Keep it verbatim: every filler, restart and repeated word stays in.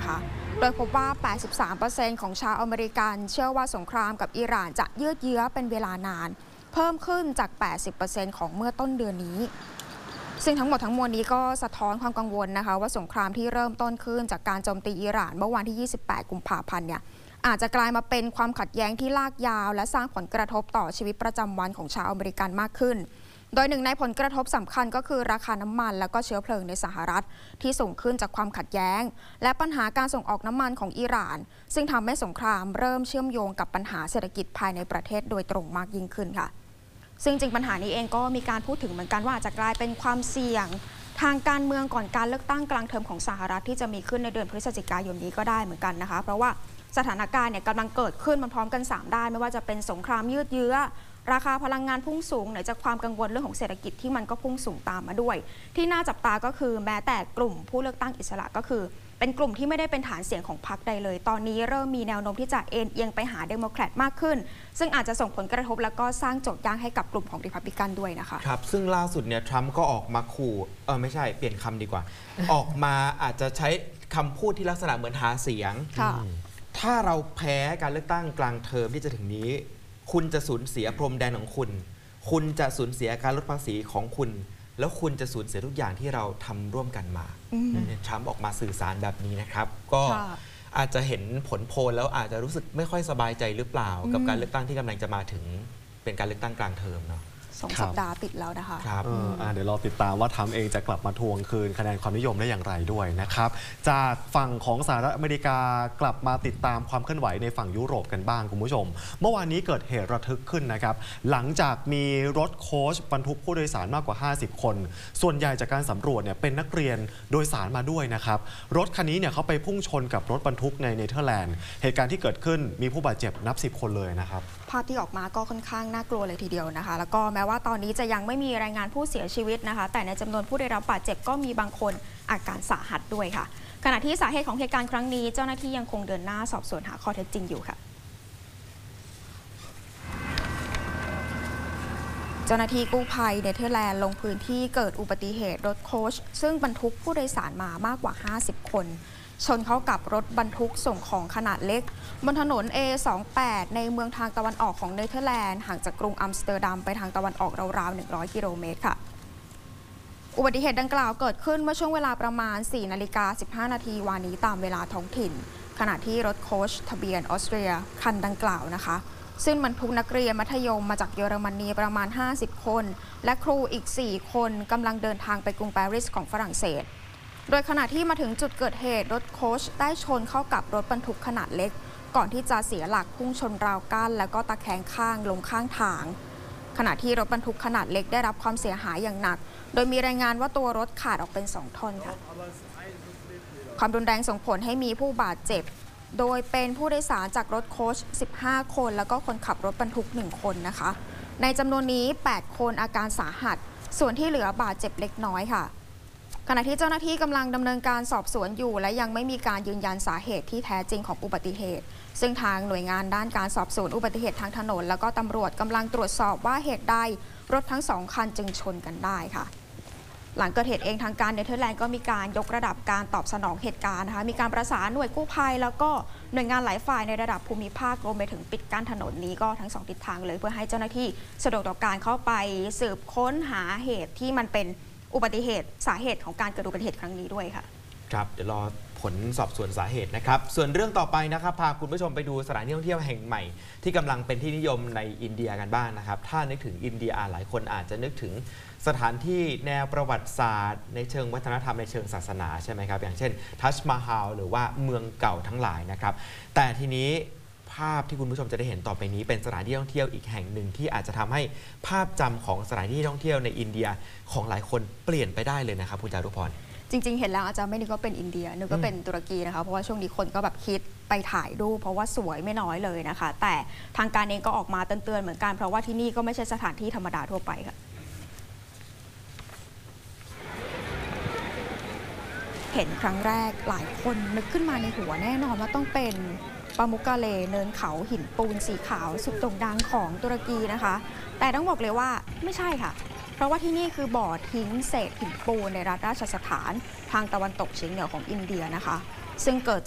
นะคะโดยพบว่า แปดสิบสามเปอร์เซ็นต์ ของชาวอเมริกันเชื่อว่าสงครามกับอิหร่านจะยืดเยื้อเป็นเวลานานเพิ่มขึ้นจาก แปดสิบเปอร์เซ็นต์ ของเมื่อต้นเดือนนี้ซึ่งทั้งหมดทั้งมวลนี้ก็สะท้อนความกังวลนะคะว่าสงครามที่เริ่มต้นขึ้นจากการโจมตีอิหร่านเมื่อวันที่ ยี่สิบแปด กุมภาพันธ์เนี่ยอาจจะกลายมาเป็นความขัดแย้งที่ลากยาวและสร้างผลกระทบต่อชีวิตประจำวันของชาวอเมริกันมากขึ้นโดยหนึ่งในผลกระทบสำคัญก็คือราคาน้ำมันและก็เชื้อเพลิงในสหรัฐที่สูงขึ้นจากความขัดแย้งและปัญหาการส่งออกน้ำมันของอิหร่านซึ่งทำให้สงครามเริ่มเชื่อมโยงกับปัญหาเศรษฐกิจภายในประเทศโดยตรงมากยิ่งขึ้นค่ะซึ่งจริงปัญหานี้เองก็มีการพูดถึงเหมือนกันว่าอาจจะกลายเป็นความเสี่ยงทางการเมืองก่อนการเลือกตั้งกลางเทอมของสหรัฐที่จะมีขึ้นในเดือนพฤศจิกายนนี้ก็ได้เหมือนกันนะคะเพราะว่าสถานการณ์เนี่ยกำลังเกิดขึ้นพร้อมๆกันสามด้านไม่ว่าจะเป็นสงครามยืดเยื้อราคาพลังงานพุ่งสูงไหนจากความกังวลเรื่องของเศรษฐกิจที่มันก็พุ่งสูงตามมาด้วยที่น่าจับตาก็คือแม้แต่กลุ่มผู้เลือกตั้งอิสระก็คือเป็นกลุ่มที่ไม่ได้เป็นฐานเสียงของพรรคใดเลยตอนนี้เริ่มมีแนวโน้มที่จะเอ็นเอียงไปหาเดโมแครตมากขึ้นซึ่งอาจจะส่งผลกระทบและก็สร้างโจทย์ยากให้กับกลุ่มของริพับลิกันด้วยนะคะครับซึ่งล่าสุดเนี่ยทรัมป์ก็ออกมาขู่เออไม่ใช่เปลี่ยนคำดีกว่า ออกมาอาจจะใช้คำพูดที่ลักษณะเหมือนหาเสียงถ้าเราแพ้การเลือกตั้งกลางเทอมที่จะถึงนี้คุณจะสูญเสียพรมแดนของคุณคุณจะสูญเสียการลดภาษีของคุณแล้วคุณจะสูญเสียทุกอย่างที่เราทำร่วมกันมาทรัมป์ออกมาสื่อสารแบบนี้นะครับก็อาจจะเห็นผลโพลแล้วอาจจะรู้สึกไม่ค่อยสบายใจหรือเปล่ากับการเลือกตั้งที่กำลังจะมาถึงเป็นการเลือกตั้งกลางเทอมเนาะสองสัปดาห์ติดแล้วนะคะครับเดี๋ยวเราติดตามว่าทรัมป์เองจะกลับมาทวงคืนคะแนนความนิยมได้อย่างไรด้วยนะครับจากฝั่งของสหรัฐอเมริกากลับมาติดตามความเคลื่อนไหวในฝั่งยุโรปกันบ้างคุณผู้ชมเมื่อวานนี้เกิดเหตุระทึกขึ้นนะครับหลังจากมีรถโค้ชบรรทุกผู้โดยสารมากกว่าห้าสิบคนส่วนใหญ่จากการสำรวจเนี่ยเป็นนักเรียนโดยสารมาด้วยนะครับรถคันนี้เนี่ยเขาไปพุ่งชนกับรถบรรทุกในเนเธอร์แลนด์เหตุการณ์ที่เกิดขึ้นมีผู้บาดเจ็บนับสิบคนเลยนะครับภาพที่ออกมาก็ค่อนข้างน่ากลัวเลยทีเดียวนะคะแล้วก็แม้ว่าตอนนี้จะยังไม่มีรายงานผู้เสียชีวิตนะคะแต่ในจำนวนผู้ได้รับบาดเจ็บก็มีบางคนอาการสาหัสด้วยค่ะขณะที่สาเหตุของเหตุการณ์ครั้งนี้เจ้าหน้าที่ยังคงเดินหน้าสอบสวนหาข้อเท็จจริงอยู่ค่ะเจ้าหน้าที่กู้ภัยเนเธอร์แลนด์ลงพื้นที่เกิดอุบัติเหตุรถโค้ชซึ่งบรรทุกผู้โดยสารมามากกว่าห้าสิบคนชนเข้ากับรถบรรทุกส่งของขนาดเล็กบนถนน เอ สองสิบแปด ในเมืองทางตะวันออกของเนเธอร์แลนด์ห่างจากกรุงอัมสเตอร์ดัมไปทางตะวันออกราวๆหนึ่งร้อยกิโลเมตรค่ะอุบัติเหตุดังกล่าวเกิดขึ้นเมื่อช่วงเวลาประมาณ สี่นาฬิกาสิบห้านาทีวันนี้ตามเวลาท้องถิ่นขณะที่รถโค้ชทะเบียนออสเตรียคันดังกล่าวนะคะซึ่งบรรทุกนักเรียนมัธยมมาจากเยอรมนีประมาณห้าสิบคนและครูอีกสี่คนกำลังเดินทางไปกรุงปารีสของฝรั่งเศสโดยขณะที่มาถึงจุดเกิดเหตุรถโค้ชได้ชนเข้ากับรถบรรทุกขนาดเล็กก่อนที่จะเสียหลักพุ่งชนราวกั้นแล้วก็ตะแคงข้างลงข้างทางขณะที่รถบรรทุกขนาดเล็กได้รับความเสียหายอย่างหนักโดยมีรายงานว่าตัวรถขาดออกเป็นสองท่อนค่ะความรุนแรงส่งผลให้มีผู้บาดเจ็บโดยเป็นผู้โดยสารจากรถโค้ชสิบห้าคนแล้วก็คนขับรถบรรทุกหนึ่งคนนะคะในจำนวนนี้แปดคนอาการสาหัสส่วนที่เหลือบาดเจ็บเล็กน้อยค่ะขณะที่เจ้าหน้าที่กำลังดำเนินการสอบสวนอยู่และยังไม่มีการยืนยันสาเหตุที่แท้จริงของอุบัติเหตุซึ่งทางหน่วยงานด้านการสอบสวนอุบัติเหตุทางถนนแล้วก็ตำรวจกำลังตรวจสอบว่าเหตุใดรถทั้งสองคันจึงชนกันได้ค่ะหลังเกิดเหตุเองทางการเนเธอร์แลนด์ก็มีการยกระดับการตอบสนองเหตุการณ์นะคะมีการประสานหน่วยกู้ภัยแล้วก็หน่วยงานหลายฝ่ายในระดับภูมิภาครวมไปถึงปิดกั้นถนนนี้ก็ทั้งสองทิศทางเลยเพื่อให้เจ้าหน้าที่สะดวกต่อการเข้าไปสืบค้นหาเหตุที่มันเป็นอุบัติเหตุสาเหตุของการเกิดอุบัติเหตุครั้งนี้ด้วยค่ะครับเดี๋ยวรอผลสอบสวนสาเหตุนะครับส่วนเรื่องต่อไปนะครับพาคุณผู้ชมไปดูสถานที่ท่องเที่ยวแห่งใหม่ที่กำลังเป็นที่นิยมในอินเดียกันบ้าง นะครับถ้านึกถึงอินเดียหลายคนอาจจะนึกถึงสถานที่แนวประวัติศาสตร์ในเชิงวัฒนธรรมในเชิงศาสนาใช่ไหมครับอย่างเช่นทัชมาฮาลหรือว่าเมืองเก่าทั้งหลายนะครับแต่ทีนี้ภาพที่คุณผู้ชมจะได้เห็นต่อไปนี้เป็นสถานที่ท่องเที่ยวอีกแห่งหนึ่งที่อาจจะทำให้ภาพจำของสถานที่ท่องเที่ยวในอินเดียของหลายคนเปลี่ยนไปได้เลยนะครับคุณจารุพรจริงๆเห็นแล้วอาจจะไม่นึกว่าเป็นอินเดียนึกว่าเป็นตุรกีนะคะเพราะว่าช่วงนี้คนก็แบบคิดไปถ่ายรูปเพราะว่าสวยไม่น้อยเลยนะคะแต่ทางการเองก็ออกมาเตือนๆเหมือนกันเพราะว่าที่นี่ก็ไม่ใช่สถานที่ธรรมดาทั่วไปค่ะเห็นครั้งแรกหลายคนนึกขึ้นมาในหัวแน่นอนว่าต้องเป็นปามุกกาเลเนินเขาหินปูนสีขาวสุดโด่งดังของตุรกีนะคะแต่ต้องบอกเลยว่าไม่ใช่ค่ะเพราะว่าที่นี่คือบ่อทิ้งเศษหินปูนในรัฐราชสถานทางตะวันตกเฉียงเหนือของอินเดียนะคะซึ่งเกิด